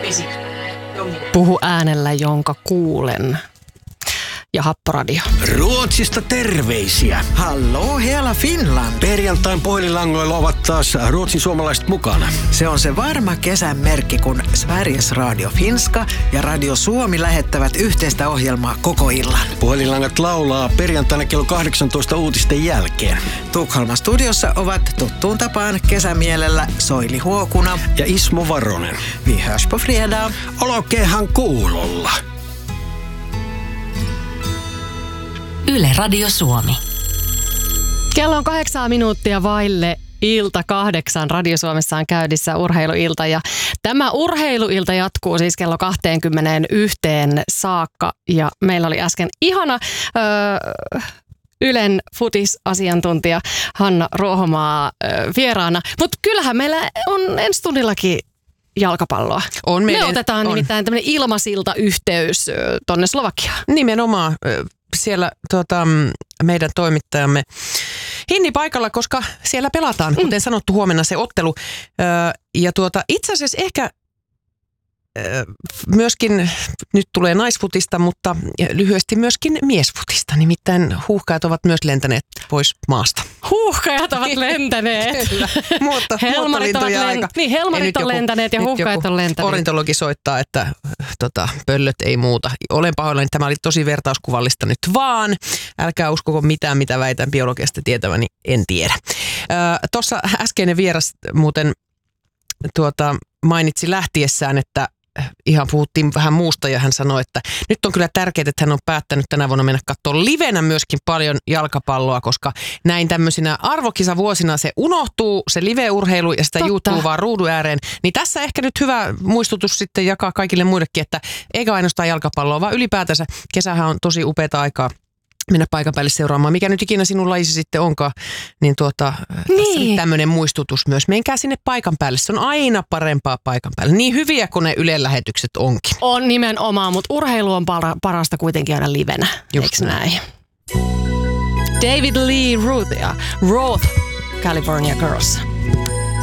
Puhu äänellä, jonka kuulen. Ja Happoradio. Ruotsista terveisiä. Hallå hela Finland. Perjantain puhelinlangoilla ovat taas Ruotsin suomalaiset mukana. Se on se varma kesän merkki, kun Sveriges Radio Finska ja Radio Suomi lähettävät yhteistä ohjelmaa koko illan. Puhelinlangat laulaa perjantaina kello 18 uutisten jälkeen. Tukholman studiossa ovat tuttuun tapaan kesämielellä Soili Huokuna ja Ismo Varonen. Vi hörs på fredag. Olkeehan kuulolla. Yle Radio Suomi. Kello on 8 minuuttia vaille ilta 8. Radio Suomessa on käynnissä urheiluilta ja tämä urheiluilta jatkuu siis kello 21 saakka ja meillä oli äsken ihana Ylen futisasiantuntija Hanna Ruohomaa vieraana, mutta kyllähän meillä on ensi tunnillakin jalkapalloa. Me otetaan nimittäin tämmöinen ilmasiltayhteys tonne Slovakiaan. Nimenomaan. Siellä meidän toimittajamme Hinni paikalla, koska siellä pelataan, kuten sanottu, huomenna se ottelu. Ja itse asiassa ehkä myöskin, nyt tulee naisfutista, mutta lyhyesti myöskin miesfutista. Nimittäin huuhkajat ovat myös lentäneet pois maasta. Huuhkajat ovat lentäneet. Kyllä, muuttolintuja aika. Niin, helmarit on lentäneet ja huuhkajat on lentäneet. Ornitologi soittaa, että pöllöt ei muuta. Olen pahoillani, tämä oli tosi vertauskuvallista nyt vaan. Älkää uskoko mitään, mitä väitän biologiasta tietäväni, en tiedä. Tuossa äskeinen vieras muuten mainitsi lähtiessään, että ihan puhuttiin vähän muusta ja hän sanoi, että nyt on kyllä tärkeää, että hän on päättänyt tänä vuonna mennä katsomaan livenä myöskin paljon jalkapalloa, koska näin tämmöisinä arvokisavuosina se unohtuu, se live-urheilu ja sitä juuttuu vaan ruudun ääreen. Niin tässä ehkä nyt hyvä muistutus sitten jakaa kaikille muillekin, että eikä ainoastaan jalkapalloa, vaan ylipäätänsä kesähän on tosi upeata aikaa mennä paikan päälle seuraamaan. Mikä nyt ikinä sinun lajisi sitten onkaan, niin niin. Tämmöinen muistutus myös. Menkää sinne paikan päälle. Se on aina parempaa paikan päälle. Niin hyviä kuin ne Ylen lähetykset onkin. On nimenomaan, mutta urheilu on parasta kuitenkin aina livenä. Eikö näin? David Lee Roth ja Roth, California Girls.